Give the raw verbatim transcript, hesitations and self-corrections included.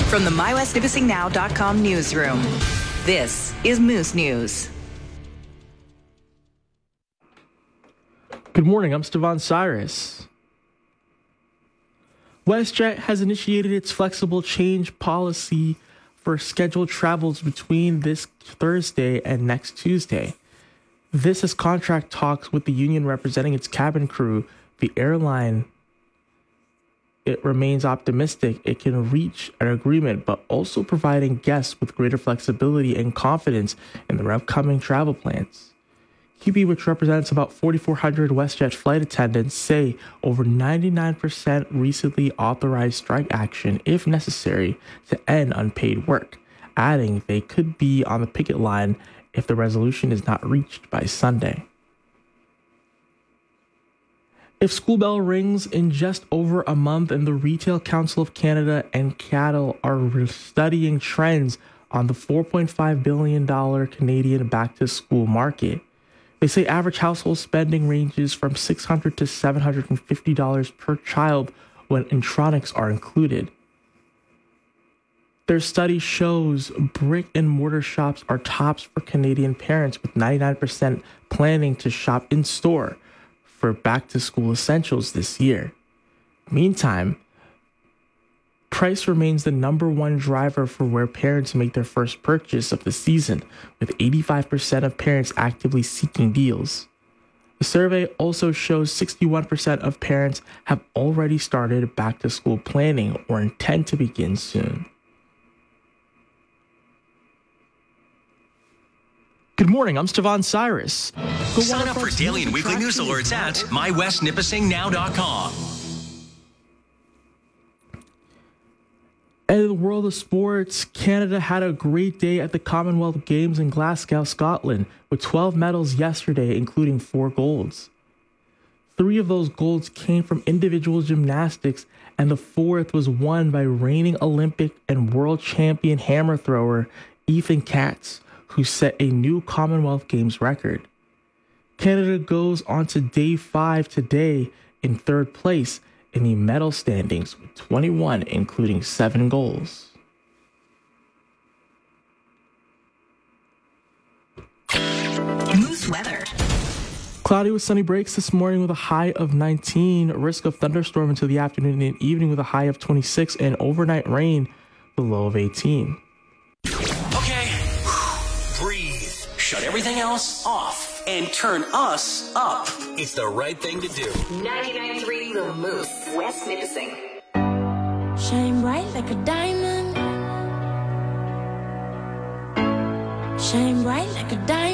From the my west nipissing now dot com newsroom, this is Moose News. Good morning, I'm Stevan Cyrus. WestJet has initiated its flexible change policy for scheduled travels between this Thursday and next Tuesday. This is contract talks with the union representing its cabin crew. The airline, it remains optimistic it can reach an agreement, but also providing guests with greater flexibility and confidence in their upcoming travel plans. Q B, which represents about forty-four hundred WestJet flight attendants, say over ninety-nine percent recently authorized strike action if necessary to end unpaid work, adding they could be on the picket line if the resolution is not reached by Sunday. If school bell rings in just over a month and the Retail Council of Canada and C A T L are studying trends on the four point five billion dollars Canadian back-to-school market, they say average household spending ranges from six hundred dollars to seven hundred fifty dollars per child when electronics are included. Their study shows brick and mortar shops are tops for Canadian parents, with ninety-nine percent planning to shop in store for back-to-school essentials this year. Meantime, price remains the number one driver for where parents make their first purchase of the season, with eighty-five percent of parents actively seeking deals. The survey also shows sixty-one percent of parents have already started back-to-school planning or intend to begin soon. Good morning, I'm Stevan Cyrus. Go Sign up for daily and weekly news alerts at my west nipissing now dot com. And in the world of sports, Canada had a great day at the Commonwealth Games in Glasgow, Scotland, with twelve medals yesterday, including four golds. Three of those golds came from individual gymnastics, and the fourth was won by reigning Olympic and world champion hammer thrower Ethan Katz, who set a new Commonwealth Games record. Canada goes on to day five today in third place in the medal standings with twenty-one, including seven goals. Moose weather. Cloudy with sunny breaks this morning with a high of nineteen, risk of thunderstorm into the afternoon and evening with a high of twenty-six, and overnight rain, the low of eighteen. Okay, breathe. Shut everything else off and turn us up. It's the right thing to do. ninety-nine point three The Moose, West Nipissing. Shine bright like a diamond. Shine bright like a diamond.